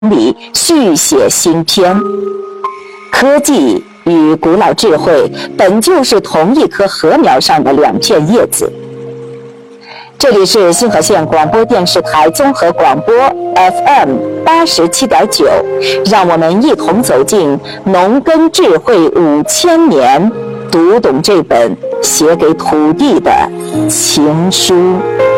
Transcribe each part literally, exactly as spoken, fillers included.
里续写新篇。科技与古老智慧本就是同一棵禾苗上的两片叶子。这里是新河县广播电视台综合广播 F M 八十七点九，让我们一同走进农耕智慧五千年，读懂这本写给土地的情书。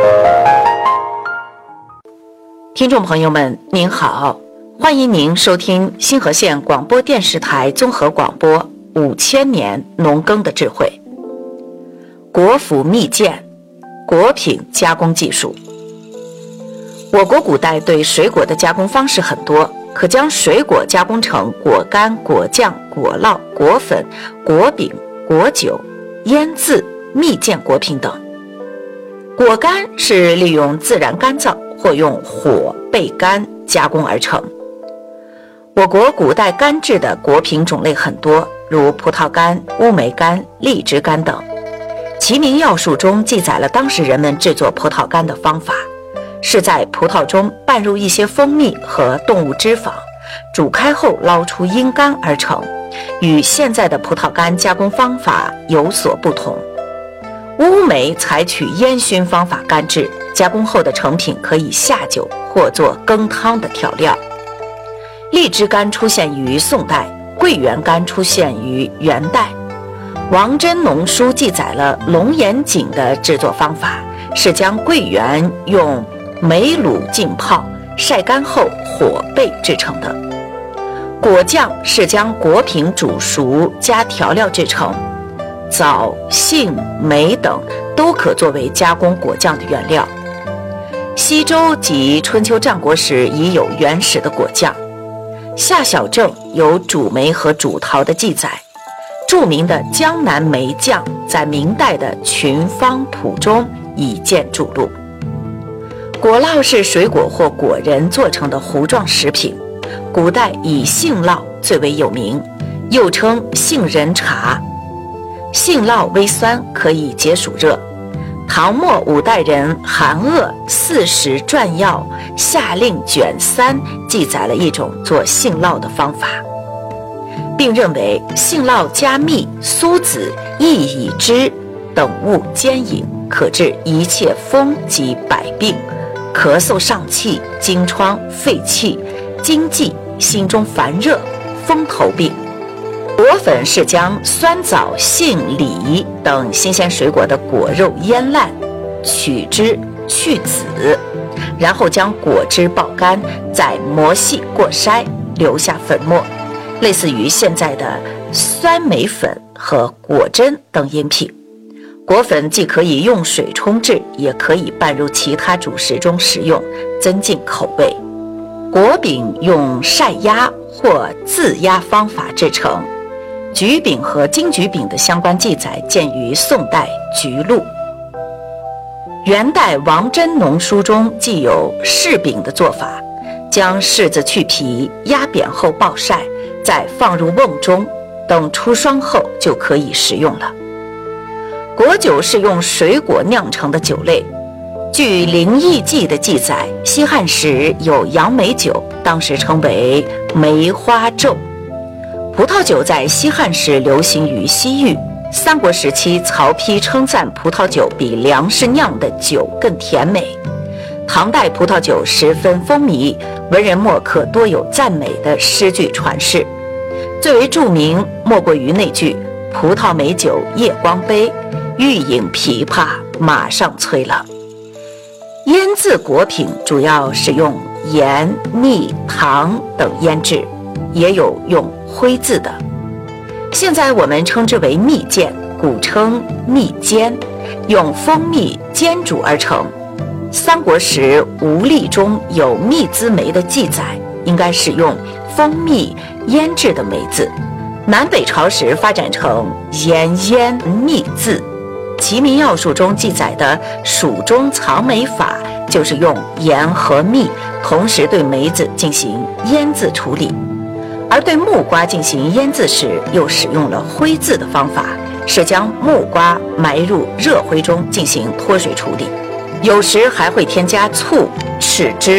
听众朋友们，您好，欢迎您收听新河县广播电视台综合广播五千年农耕的智慧。国府蜜饯，果品加工技术。我国古代对水果的加工方式很多，可将水果加工成果干、果酱、果酪、果粉、果饼、果酒、腌渍、蜜饯果品等。果干是利用自然干燥或用火焙干加工而成。我国古代干制的果品种类很多，如葡萄干、乌梅干、荔枝干等。齐民要术中记载了当时人们制作葡萄干的方法，是在葡萄中拌入一些蜂蜜和动物脂肪，煮开后捞出阴干而成，与现在的葡萄干加工方法有所不同。乌梅采取烟熏方法干制，加工后的成品可以下酒或做羹汤的调料。荔枝干出现于宋代，桂圆干出现于元代。王真农书记载了龙眼井的制作方法，是将桂圆用梅卤浸泡，晒干后火焙制成的。果酱是将果品煮熟加调料制成，枣、杏、梅等都可作为加工果酱的原料。西周及春秋战国时已有原始的果酱。夏小正有煮梅和煮桃的记载，著名的江南梅酱在明代的群芳谱中已见注录。果酪是水果或果仁做成的糊状食品，古代以杏酪最为有名，又称杏仁茶。杏酪微酸，可以解暑热。唐末五代人韩鄂《四时传要夏令卷三》记载了一种做杏酪的方法，并认为杏酪加蜜、苏子、薏苡汁等物煎饮，可治一切风及百病，咳嗽上气、惊疮、肺气、惊悸、心中烦热、风头病。果粉是将酸枣、杏、李等新鲜水果的果肉腌烂，取汁去籽，然后将果汁爆干，再磨细过筛，留下粉末，类似于现在的酸梅粉和果珍等饮品。果粉既可以用水冲制，也可以拌入其他主食中食用，增进口味。果饼用晒压或自压方法制成，橘饼和金桔饼的相关记载见于宋代《橘录》。元代王真农书中既有柿饼的做法，将柿子去皮，压扁后暴晒，再放入瓮中，等出霜后就可以食用了。果酒是用水果酿成的酒类，据《灵异记》的记载，西汉时有杨梅酒，当时称为梅花咒。葡萄酒在西汉时流行于西域，三国时期曹丕称赞葡萄酒比粮食酿的酒更甜美。唐代葡萄酒十分风靡，文人墨客多有赞美的诗句传世，最为著名莫过于那句葡萄美酒夜光杯，欲饮琵琶马上催了。腌渍果品主要是用盐、蜜、糖等腌制，也有用灰渍的，现在我们称之为蜜饯，古称蜜煎，用蜂蜜煎煮而成。三国时吴历中有蜜滋梅的记载，应该是用蜂蜜腌制的梅子。南北朝时发展成盐腌蜜渍。齐民要术中记载的蜀中藏梅法，就是用盐和蜜同时对梅子进行腌渍处理。而对木瓜进行腌渍时，又使用了灰渍的方法，是将木瓜埋入热灰中进行脱水处理，有时还会添加醋、豉汁、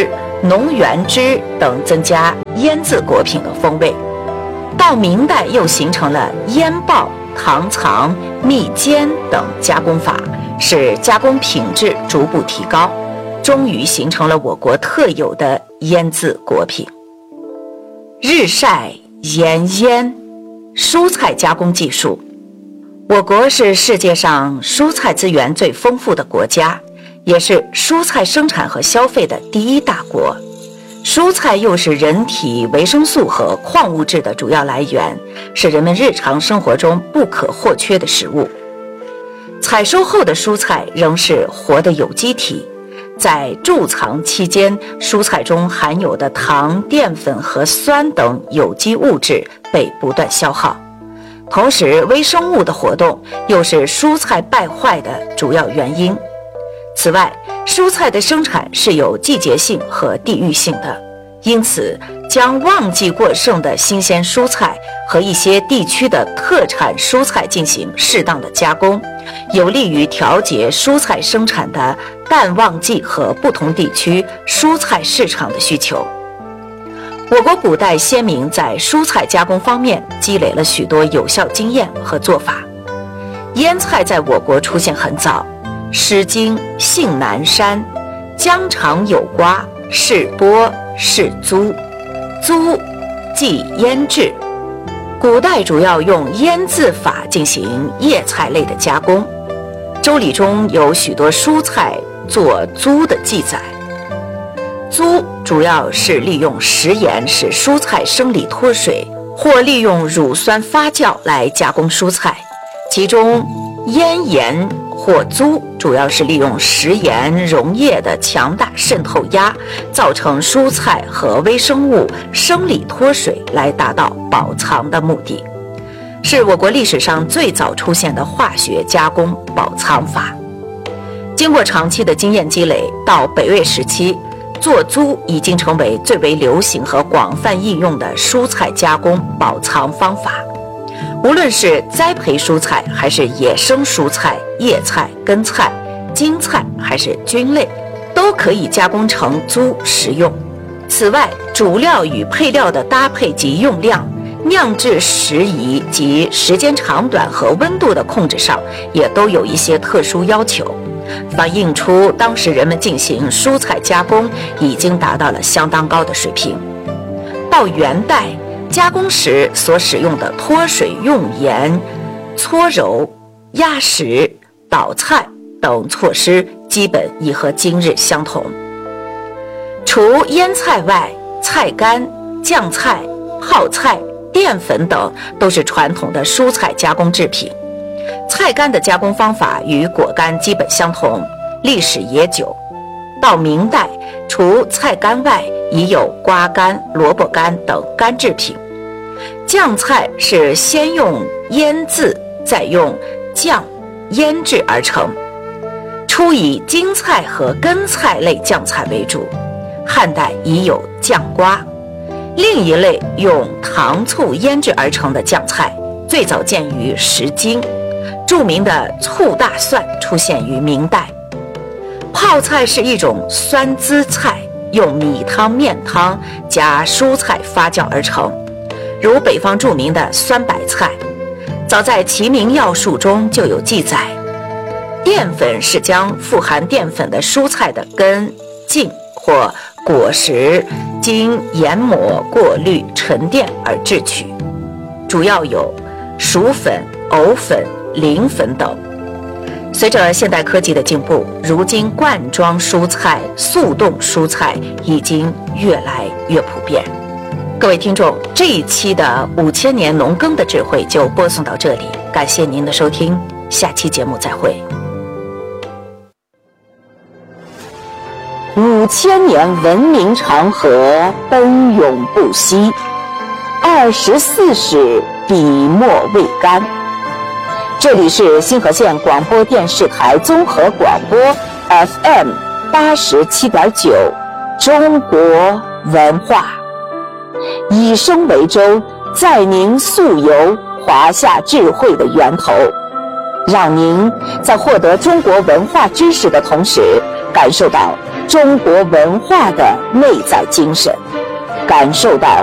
浓原汁等增加腌制果品的风味。到明代又形成了腌爆、糖藏、蜜煎等加工法，使加工品质逐步提高，终于形成了我国特有的腌制果品。日晒、盐腌，蔬菜加工技术。我国是世界上蔬菜资源最丰富的国家，也是蔬菜生产和消费的第一大国。蔬菜又是人体维生素和矿物质的主要来源，是人们日常生活中不可或缺的食物。采收后的蔬菜仍是活的有机体，在贮藏期间，蔬菜中含有的糖、淀粉和酸等有机物质被不断消耗，同时微生物的活动又是蔬菜败坏的主要原因。此外，蔬菜的生产是有季节性和地域性的，因此将旺季过剩的新鲜蔬菜和一些地区的特产蔬菜进行适当的加工，有利于调节蔬菜生产的淡旺季和不同地区蔬菜市场的需求。我国古代先民在蔬菜加工方面积累了许多有效经验和做法。腌菜在我国出现很早，《诗经·信南山》疆场有瓜，是播，是租，租即腌制。古代主要用腌制法进行叶菜类的加工，《周礼》中有许多蔬菜做租的记载。租主要是利用食盐使蔬菜生理脱水，或利用乳酸发酵来加工蔬菜，其中腌盐或租主要是利用食盐溶液的强大渗透压，造成蔬菜和微生物生理脱水，来达到保藏的目的，是我国历史上最早出现的化学加工保藏法。经过长期的经验积累，到北魏时期，做租已经成为最为流行和广泛应用的蔬菜加工保藏方法。无论是栽培蔬菜，还是野生蔬菜、叶菜、根菜、茎菜，还是菌类，都可以加工成租食用。此外，主料与配料的搭配及用量、酿制时宜及时间长短和温度的控制上，也都有一些特殊要求，反映出当时人们进行蔬菜加工已经达到了相当高的水平。到元代，加工时所使用的脱水用盐、搓揉、压实、捣菜等措施基本已和今日相同。除腌菜外，菜干、酱菜、泡菜、淀粉等都是传统的蔬菜加工制品。菜干的加工方法与果干基本相同，历史也久。到明代，除菜干外，已有瓜干、萝卜干等干制品。酱菜是先用腌制，再用酱腌制而成，初以茎菜和根菜类酱菜为主，汉代已有酱瓜。另一类用糖醋腌制而成的酱菜，最早见于《诗经》。著名的醋大蒜出现于明代。泡菜是一种酸滋菜，用米汤、面汤加蔬菜发酵而成，如北方著名的酸白菜。早在《齐民要术》中就有记载。淀粉是将富含淀粉的蔬菜的根、茎或果实经研磨、过滤、沉淀而制取，主要有薯粉、藕粉、磷粉等。随着现代科技的进步，如今罐装蔬菜、速冻蔬菜已经越来越普遍。各位听众，这一期的五千年农耕的智慧就播送到这里，感谢您的收听，下期节目再会。 五千年文明长河奔涌不息，二十四史笔墨未干。这里是新河县广播电视台综合广播 F M 八十七点九，中国文化，以声为舟，载您溯游华夏智慧的源头，让您在获得中国文化知识的同时，感受到中国文化的内在精神，感受到